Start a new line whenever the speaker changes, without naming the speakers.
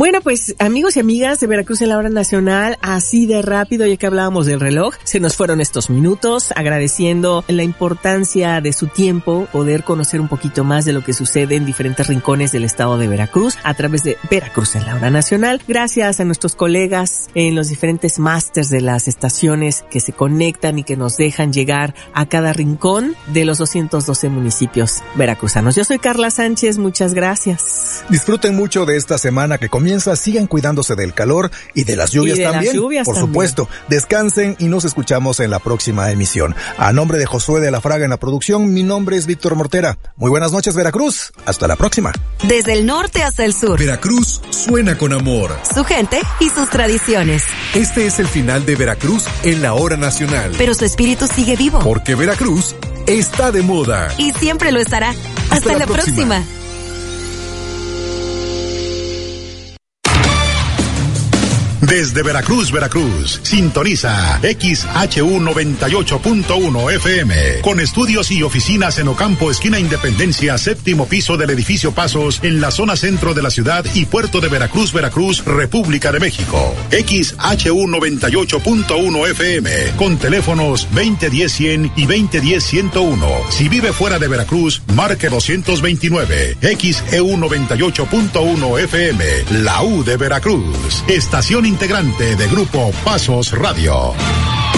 Bueno, pues amigos y amigas de Veracruz en la hora nacional, así de rápido, ya que hablábamos del reloj, se nos fueron estos minutos, agradeciendo la importancia de su tiempo, poder conocer un poquito más de lo que sucede en diferentes rincones del estado de Veracruz a través de Veracruz en la hora nacional. Gracias a nuestros colegas en los diferentes másters de las estaciones que se conectan y que nos dejan llegar a cada rincón de los 212 municipios veracruzanos. Yo soy Carla Sánchez, muchas gracias.
Disfruten mucho de esta semana que comienza, sigan cuidándose del calor y de las lluvias también, por supuesto. Descansen y nos escuchamos en la próxima emisión. A nombre de Josué de la Fraga en la producción, mi nombre es Víctor Mortera. Muy buenas noches, Veracruz. Hasta la próxima.
Desde el norte hasta el sur,
Veracruz suena con amor,
su gente y sus tradiciones.
Este es el final de Veracruz en la hora nacional.
Pero su espíritu sigue vivo.
Porque Veracruz está de moda.
Y siempre lo estará. Hasta la próxima.
Desde Veracruz, Veracruz, sintoniza XHU 98.1 FM, con estudios y oficinas en Ocampo, esquina Independencia, séptimo piso del edificio Pasos, en la zona centro de la ciudad y puerto de Veracruz, Veracruz, República de México. XHU 98.1 FM, con teléfonos 2010-100 y 2010-101. Si vive fuera de Veracruz, marque 229. XEU 98.1 FM, la U de Veracruz, estación integrante de Grupo Pasos Radio.